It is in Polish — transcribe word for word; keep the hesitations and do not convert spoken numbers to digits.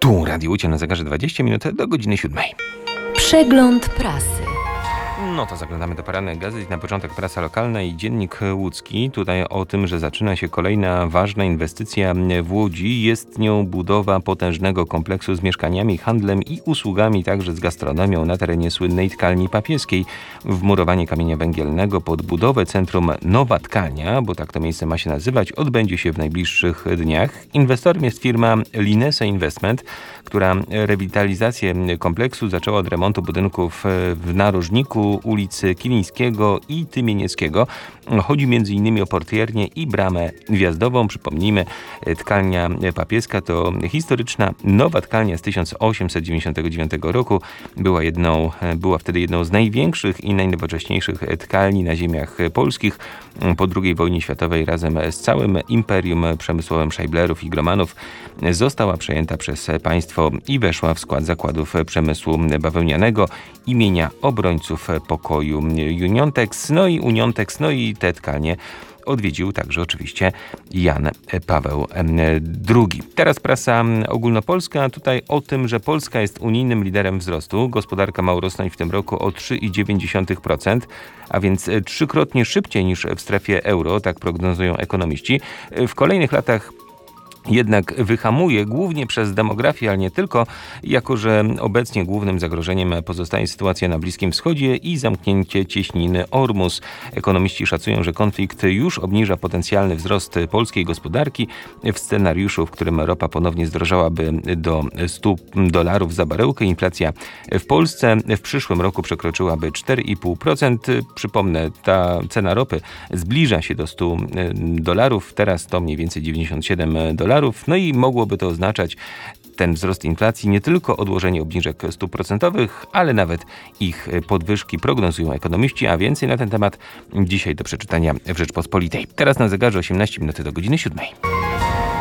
Tu Radio Łódź na zegarze dwadzieścia minut do godziny siódmej. Przegląd prasy. No to zaglądamy do porannych gazet. Na początek prasa lokalna i Dziennik Łódzki. Tutaj o tym, że zaczyna się kolejna ważna inwestycja w Łodzi. Jest nią budowa potężnego kompleksu z mieszkaniami, handlem i usługami, także z gastronomią na terenie słynnej tkalni papieskiej. Wmurowanie kamienia węgielnego pod budowę centrum Nowa Tkalnia, bo tak to miejsce ma się nazywać, odbędzie się w najbliższych dniach. Inwestorem jest firma Linese Investment, która rewitalizację kompleksu zaczęła od remontu budynków w narożniku ulicy Kilińskiego i Tymienieckiego. Chodzi między innymi o portiernię i bramę wjazdową. Przypomnijmy, tkalnia papieska to historyczna nowa tkalnia z tysiąc osiemset dziewięćdziesiątego dziewiątego roku. Była jedną, była wtedy jedną z największych i najnowocześniejszych tkalni na ziemiach polskich. Po drugiej wojnie światowej razem z całym imperium przemysłowym Scheiblerów i Gromanów została przejęta przez państwo i weszła w skład zakładów przemysłu bawełnianego imienia obrońców pokoju Uniontex. No i Uniontex, no i te tkalnie odwiedził także oczywiście Jan Paweł drugi. Teraz prasa ogólnopolska. Tutaj o tym, że Polska jest unijnym liderem wzrostu. Gospodarka ma urosnąć w tym roku o trzy i dziewięć dziesiątych procent, a więc trzykrotnie szybciej niż w strefie euro, tak prognozują ekonomiści. W kolejnych latach jednak wyhamuje głównie przez demografię, ale nie tylko, jako że obecnie głównym zagrożeniem pozostaje sytuacja na Bliskim Wschodzie i zamknięcie cieśniny Ormus. Ekonomiści szacują, że konflikt już obniża potencjalny wzrost polskiej gospodarki. W scenariuszu, w którym ropa ponownie zdrożałaby do stu dolarów za baryłkę, inflacja w Polsce w przyszłym roku przekroczyłaby cztery i pół procent. Przypomnę, ta cena ropy zbliża się do stu dolarów, teraz to mniej więcej dziewięćdziesiąt siedem dolarów. No i mogłoby to oznaczać ten wzrost inflacji nie tylko odłożenie obniżek stóp procentowych, ale nawet ich podwyżki, prognozują ekonomiści, a więcej na ten temat dzisiaj do przeczytania w Rzeczpospolitej. Teraz na zegarze osiemnaście minut do godziny siódmej.